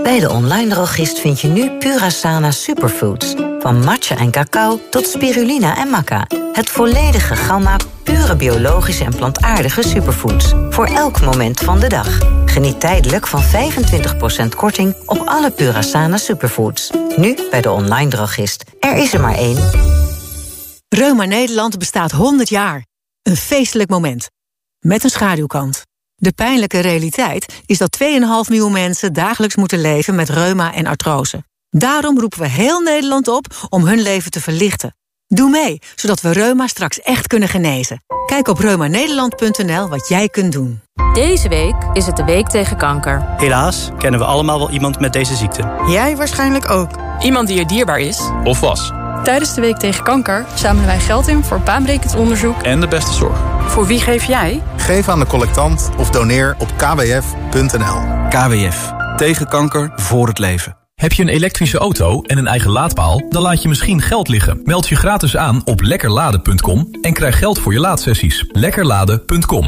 Bij de online drogist vind je nu Purasana Superfoods. Van matcha en cacao tot spirulina en maca. Het volledige gamma pure biologische en plantaardige superfoods. Voor elk moment van de dag. Geniet tijdelijk van 25% korting op alle Purasana Superfoods. Nu bij de online drogist. Er is er maar één. Reuma Nederland bestaat 100 jaar. Een feestelijk moment. Met een schaduwkant. De pijnlijke realiteit is dat 2,5 miljoen mensen dagelijks moeten leven met reuma en artrose. Daarom roepen we heel Nederland op om hun leven te verlichten. Doe mee, zodat we reuma straks echt kunnen genezen. Kijk op reumanederland.nl wat jij kunt doen. Deze week is het de week tegen kanker. Helaas kennen we allemaal wel iemand met deze ziekte. Jij waarschijnlijk ook. Iemand die je dierbaar is. Of was. Tijdens de week tegen kanker zamelen wij geld in voor baanbrekend onderzoek en de beste zorg. Voor wie geef jij? Geef aan de collectant of doneer op kwf.nl. KWF. Tegen kanker, voor het leven. Heb je een elektrische auto en een eigen laadpaal? Dan laat je misschien geld liggen. Meld je gratis aan op lekkerladen.com en krijg geld voor je laadsessies. Lekkerladen.com.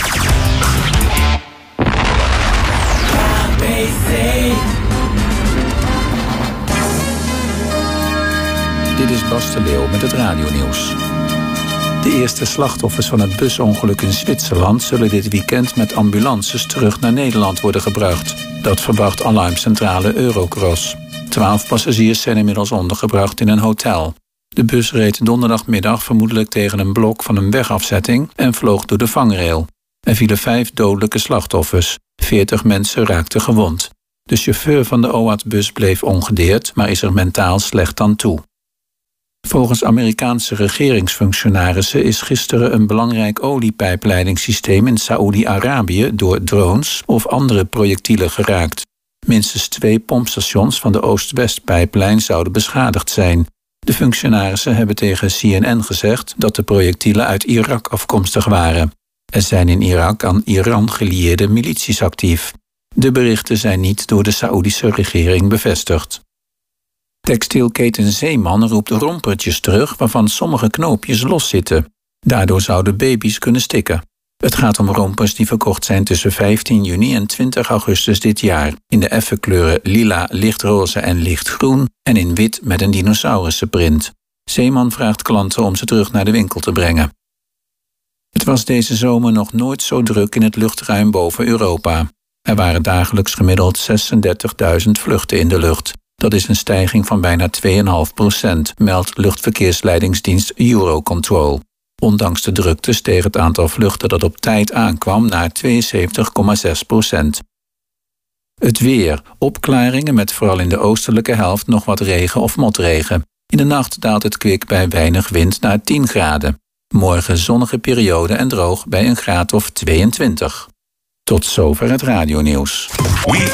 Dit is Bas de Leeuw met het radionieuws. De eerste slachtoffers van het busongeluk in Zwitserland zullen dit weekend met ambulances terug naar Nederland worden gebracht. Dat verwacht alarmcentrale Eurocross. 12 passagiers zijn inmiddels ondergebracht in een hotel. De bus reed donderdagmiddag vermoedelijk tegen een blok van een wegafzetting en vloog door de vangrail. Er vielen 5 dodelijke slachtoffers. 40 mensen raakten gewond. De chauffeur van de OAT-bus bleef ongedeerd, maar is er mentaal slecht aan toe. Volgens Amerikaanse regeringsfunctionarissen is gisteren een belangrijk oliepijpleidingssysteem in Saoedi-Arabië door drones of andere projectielen geraakt. Minstens 2 pompstations van de Oost-West-pijplijn zouden beschadigd zijn. De functionarissen hebben tegen CNN gezegd dat de projectielen uit Irak afkomstig waren. Er zijn in Irak aan Iran gelieerde milities actief. De berichten zijn niet door de Saoedische regering bevestigd. Textielketen Zeeman roept rompertjes terug waarvan sommige knoopjes loszitten. Daardoor zouden baby's kunnen stikken. Het gaat om rompers die verkocht zijn tussen 15 juni en 20 augustus dit jaar. In de effen kleuren lila, lichtroze en lichtgroen en in wit met een dinosaurusenprint. Zeeman vraagt klanten om ze terug naar de winkel te brengen. Het was deze zomer nog nooit zo druk in het luchtruim boven Europa. Er waren dagelijks gemiddeld 36.000 vluchten in de lucht. Dat is een stijging van bijna 2,5%, meldt luchtverkeersleidingsdienst Eurocontrol. Ondanks de drukte steeg het aantal vluchten dat op tijd aankwam naar 72,6%. Het weer. Opklaringen met vooral in de oostelijke helft nog wat regen of motregen. In de nacht daalt het kwik bij weinig wind naar 10 graden. Morgen zonnige periode en droog bij een graad of 22. Tot zover het radionieuws.